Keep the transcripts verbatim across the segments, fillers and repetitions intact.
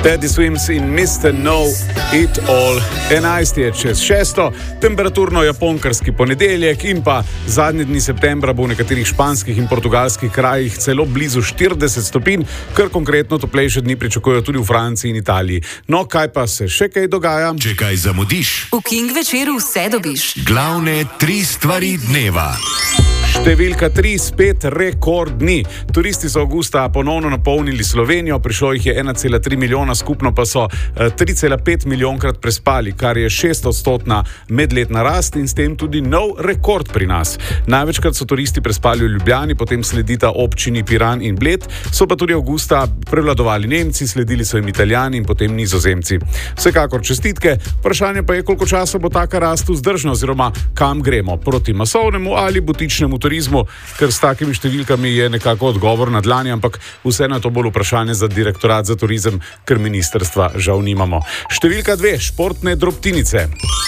Teddy Swims in mister Know It All. enajst je čez šesto, temperaturno japonkarski ponedeljek in pa zadnji dni septembra bo v nekaterih španskih in portugalskih krajih celo blizu štirideset stopinj, kar konkretno toplejše dni pričakujejo tudi v Franciji in Italiji. No, kaj pa se še kaj dogaja? Če kaj zamudiš, v King večeru vse dobiš. Glavne tri stvari dneva. Številka tri, spet rekordni. Turisti so avgusta ponovno napolnili Slovenijo, prišlo jih je ena cela tri milijona, skupno pa so tri cela pet milijonkrat prespali, kar je šestodstotna medletna rast in s tem tudi nov rekord pri nas. Največkrat so turisti prespali v Ljubljani, potem sledita občini Piran in Bled, so pa tudi avgusta prevladovali Nemci, sledili so jim Italijani in potem Nizozemci. Vsekakor čestitke, vprašanje pa je, koliko časa bo taka rast vzdržna oziroma kam gremo, proti masovnemu ali butičnemu turizmu, ker s takimi številkami je nekako odgovor na dlani, ampak vseeno je to bolj vprašanje za direktorat za turizem, ker ministrstva žal nimamo. Številka dve, športne drobtinice.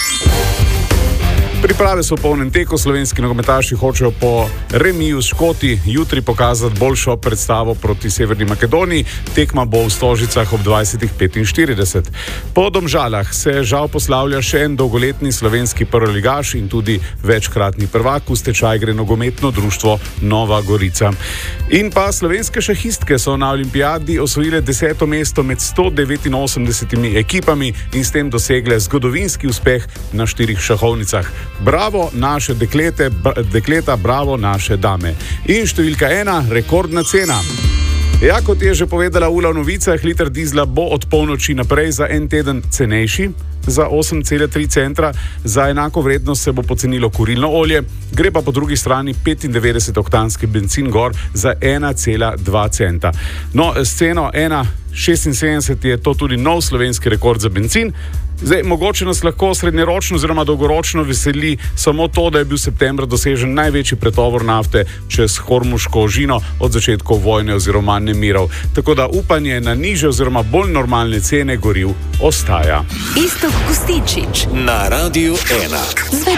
Priprave so v polnem teku, slovenski nogometaši hočejo po remiju s Škoti jutri pokazati boljšo predstavo proti Severni Makedoniji. Tekma bo v Stožicah ob dvajset petinštirideset. Po Domžalah se žal poslavlja še en dolgoletni slovenski prvoligaš in tudi večkratni prvak, v stečaj gre nogometno društvo Nova Gorica. In pa slovenske šahistke so na olimpijadi osvojile deseto mesto med sto devetinosemdesetimi ekipami in s tem dosegle zgodovinski uspeh na štirih šahovnicah. Bravo naše deklete, dekleta, bravo naše dame. In številka ena, rekordna cena. Ja, kot je že povedala Ula v novicah, liter dizla bo od polnoči naprej za en teden cenejši, za osem cela tri centra, za enako vrednost se bo pocenilo kurilno olje, gre pa po drugi strani petindevetdesetoktanski bencin gor za ena cela dva centa. No, s ceno ena cela šestinsedemdeset je to tudi nov slovenski rekord za bencin. Zdaj, mogoče nas lahko srednjeročno oziroma dolgoročno veseli samo to, da je bil septembra dosežen največji pretovor nafte čez Hormuško ožino od začetkov vojne oziroma nemirov. Tako da upanje na nižje oziroma bolj normalne cene goriv ostaja. Iztok Kostinčič Na Radiu ena.